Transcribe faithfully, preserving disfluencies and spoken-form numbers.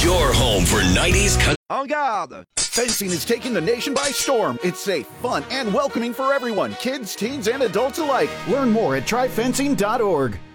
your home for nineties country. En garde! Fencing is taking the nation by storm. It's safe, fun, and welcoming for everyone, kids, teens, and adults alike. Learn more at try fencing dot org.